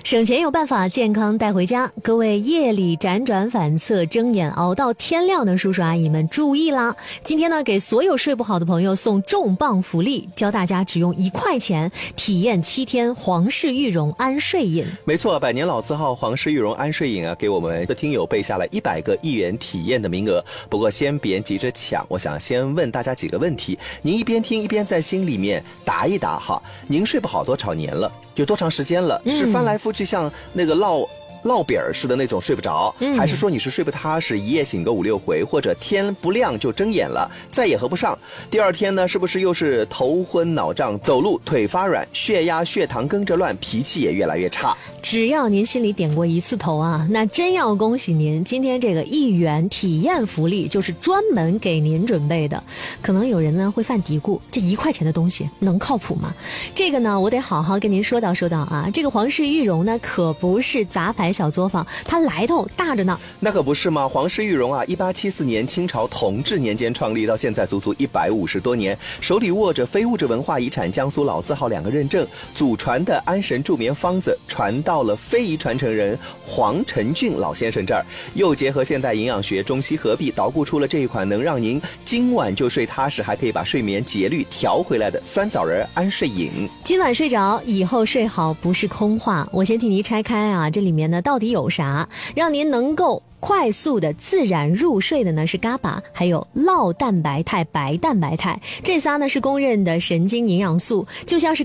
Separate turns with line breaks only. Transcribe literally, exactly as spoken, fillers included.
省钱有办法，健康带回家。各位夜里辗转反侧、睁眼熬到天亮的叔叔阿姨们注意啦！今天呢，给所有睡不好的朋友送重磅福利，教大家只用一块钱体验七天皇氏玉容安睡饮。
没错，百年老字号皇氏玉容安睡饮啊，给我们的听友备下了一百个一元体验的名额。不过先别急着抢，我想先问大家几个问题，您一边听一边在心里面答一答哈。您睡不好多少年了？有多长时间了？嗯、是翻来覆去像那个烙烙饼似的那种睡不着、嗯、还是说你是睡不踏实，一夜醒个五六回，或者天不亮就睁眼了，再也合不上，第二天呢是不是又是头昏脑胀，走路腿发软，血压血糖跟着乱，脾气也越来越差？
只要您心里点过一次头啊，那真要恭喜您，今天这个一元体验福利就是专门给您准备的。可能有人呢会犯嘀咕，这一块钱的东西能靠谱吗？这个呢我得好好跟您说道说道啊，这个皇氏玉容呢可不是杂牌小作坊，它来头大着呢。
那可不是吗？皇氏玉容啊，一八七四年清朝同治年间创立，到现在足足一百五十多年，手里握着非物质文化遗产江苏老字号两个认证，祖传的安神助眠方子传到了非遗传承人黄承俊老先生这儿，又结合现代营养学，中西合璧，捣鼓出了这一款能让您今晚就睡踏实，还可以把睡眠节律调回来的酸枣仁安睡饮。
今晚睡着，以后睡好不是空话。我先替您拆开啊，这里面呢到底有啥，让您能够快速的自然入睡的呢是嘎巴，还有酪蛋白肽、白蛋白肽，这仨呢是公认的神经营养素，就像是